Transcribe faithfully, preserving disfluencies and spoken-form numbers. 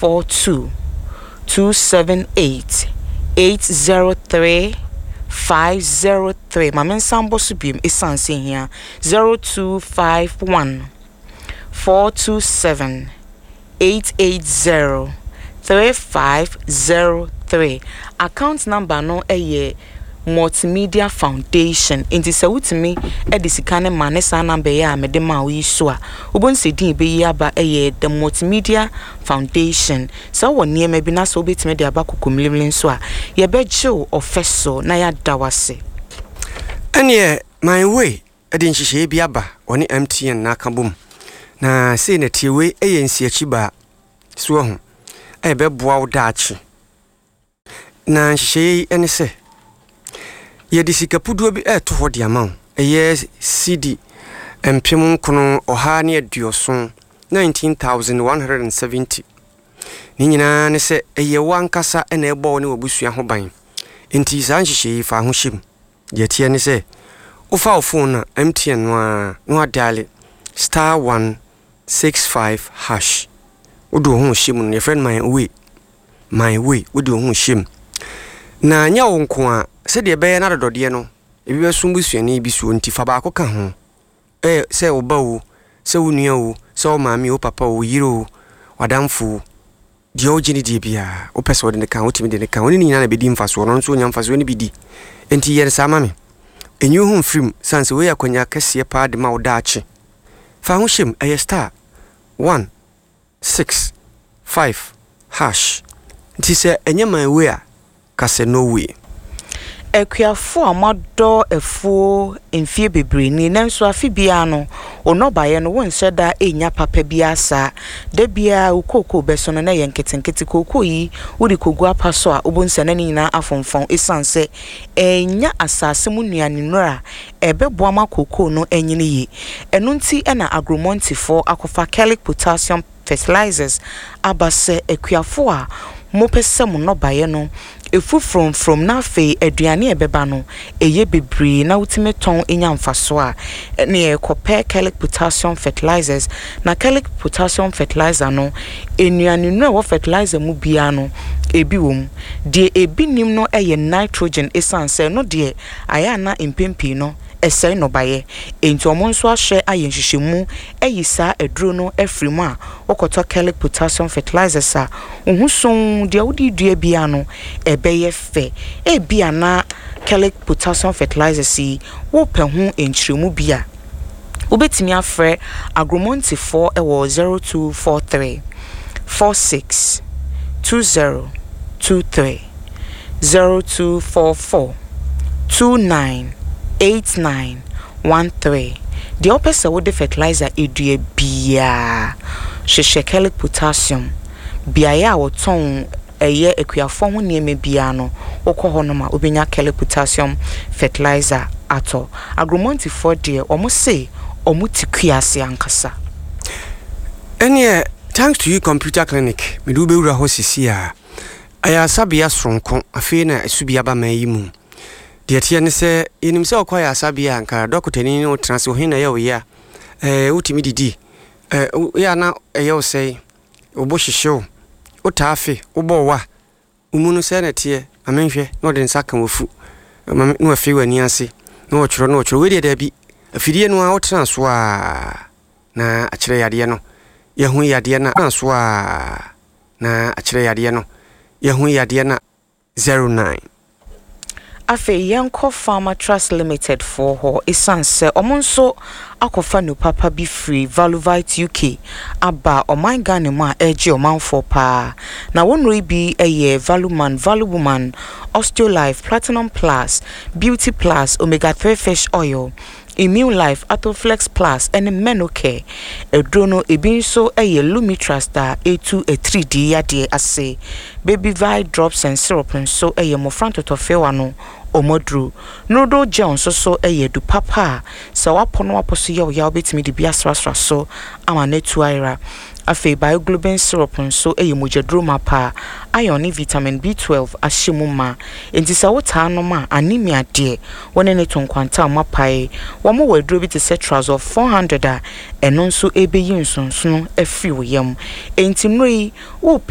four two, two seven eight, eight zero three five zero three. Mamen sambo subim isanse here zero two five one, four two seven, eight eight zero three five zero three. Account number no eye Multimedia Foundation. Inti se wutimi edisikane manesa number ya mede ma wi so a obon se din be ya ba eye the Multimedia Foundation. So woni e bi na so obetime de aba kokomlimlin so a ye be jew ofeso na ya dawase. Ene my way edin hihye bi aba oni M T N na kabum. Na se na tiewe eye nsi achi ba so ho. E be boa wo daachi. Na hihye ene se ye disika puduo bi eto ho de amaw eye C D empem nkono oha ne aduoson nineteen thousand one hundred seventy. Ni nyina ne se eye wankasa ena ebo ne obusua ho ban enti san hihye fa ho hyem ye tie ne se ofa phone na M T N no a no adale star one six five hash odo ho hyem no friend my way my way odo ho hyem na nya wo nko a se de be na dodode no ebi be sumbusuani bi so nti fa ba ko ka ho eh se wo ba wo se wo nua wo se wo maami wo papa wo yiro wadamfu di ogini di bia wo pese wo de ka wo timi de ka woni nyina na be di mfaso no nso nya mfaso ni bi di enti yere sa mame enyu hu mfrim sanse we yakonya kase pa de ma wo daache fa ho hyem eh star one six five hash nti se enye man we a kase no way Ekuafo amado efuo enfie bebre ni nanso afibia no onobaye no wonhyeda enya papa biasa da bia ukoko beso no na ye nketenkete koko yi wudi kogu apaso a obonsa na nyina afonfon esanse enya asase mu nuane nura ebeboa makoko no enyine yi eno nti ena agromontifo akofa Kelly Potassium Fertilizers abase ekuafo a mopese mu nobaye no efu from from na fe aduane ebeba no eye bebre na utime ton enya mfaso a ne ekope Kelly Potassium Fertilizers na Kelly Potassium Fertilizer no enuane no wo fertilizer mu bia no ebi wom de ebi nim no eye nitrogen essence no de aya na impempi no esai no baye enti omonso ahye ayenhyehyemu eyisa eduro no afrimu a okoto Kelly Potassium Fertilizers a ohuson de awudi dua bia no ebeye fe e bia na Kelly Potassium Fertilizers yi wo pe ho enchiremu bia obetimi afre agromontifo ewo zero two four three four six two zero two three zero two four four two nine eight nine one three. The opposite with the fertilizer edue bia hwehwe Kelly Potassium bia ya woton eye ekuafo ho nieme bia no okọ no ma obenya Kelly Potassium Fertilizer ato agromontifo de omo se omo tikuase ankasa. Ene thanks to you computer clinic me do be wura ho sisi a aya sabia sonko afi na esubia ba mayimu de tie ne se enim se okoya asabia anka dokotani no trans ho hina ye wo ya eh utimi didi eh ya na eye wo sei obo hihyew utafe obo wa umunu se na tie amenhwe no de nsaka wofu no afi wani ase no ochro no ochro we de da bi afidie no a trans wa na akire yade no ye hu yade na trans wa na akire yade no ye hu yade na zero nine. Afe Yanko Pharma Trust Limited for ho esanse omonso akofa no papa bi free Valuvite U K aba oman Ghana ma eje omanfo pa na wonro bi eye Valuman Valuwoman Osteolife Platinum Plus Beauty Plus Omega three Fish Oil Immune Life Atoflex Plus and Menocare edrono ebinso eye Lumitrastar A two A three D yade ase Baby Vi drops and syrup so eye mofranto tofewa no omodru nodo John so so eye du papa sa wapono waposo ye ya obetimi de bia srasra so ama netu aira afi bioglobin syrup so eye mojedro mapa iron vitamin B twelve ashimuma enti sa wota no ma anemia de woni ne tonkwanta mapai wo mo wadro bi te cetrazole four hundred a eno nso ebeyi nsonsono afri wo yam enti mri wo